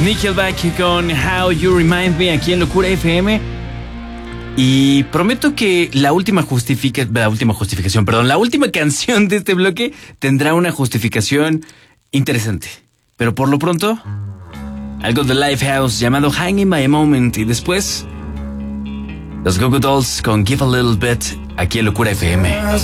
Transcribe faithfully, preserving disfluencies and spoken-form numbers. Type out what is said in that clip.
Nickelback con How You Remind Me aquí en Locura F M. Y prometo que la última justifica, la última justificación, perdón, la última canción de este bloque tendrá una justificación interesante. Pero por lo pronto, algo de Lifehouse llamado Hanging by a Moment. Y después, los Goo Goo Dolls con Give a Little Bit aquí en Locura F M.